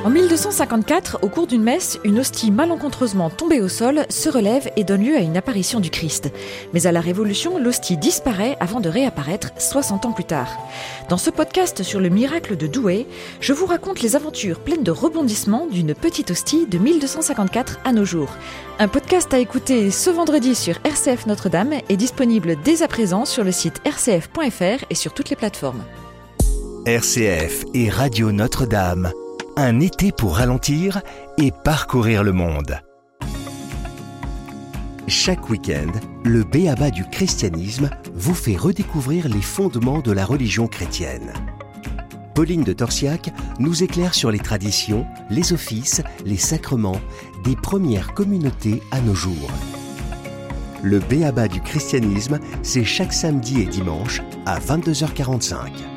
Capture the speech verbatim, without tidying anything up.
En mille deux cent cinquante-quatre, au cours d'une messe, une hostie malencontreusement tombée au sol se relève et donne lieu à une apparition du Christ. Mais à la Révolution, l'hostie disparaît avant de réapparaître soixante ans plus tard. Dans ce podcast sur le miracle de Douai, je vous raconte les aventures pleines de rebondissements d'une petite hostie de mille deux cent cinquante-quatre à nos jours. Un podcast à écouter ce vendredi sur R C F Notre-Dame est disponible dès à présent sur le site r c f point f r et sur toutes les plateformes. R C F et Radio Notre-Dame. Un été pour ralentir et parcourir le monde. Chaque week-end, le B.A.B.A. du christianisme vous fait redécouvrir les fondements de la religion chrétienne. Pauline de Torsiac nous éclaire sur les traditions, les offices, les sacrements des premières communautés à nos jours. Le B.A.B.A. du christianisme, c'est chaque samedi et dimanche à vingt-deux heures quarante-cinq.